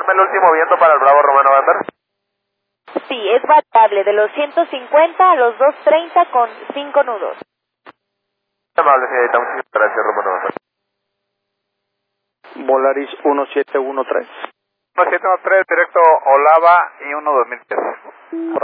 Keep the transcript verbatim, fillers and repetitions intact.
confírmame el último viento para el Bravo Romano November. Sí, es variable, de los ciento cincuenta a los doscientos treinta con cinco nudos. Amable, señorita, muchísimas gracias, Romano November. Volaris uno siete uno tres. uno siete uno tres, directo Olava y uno dos mil tres.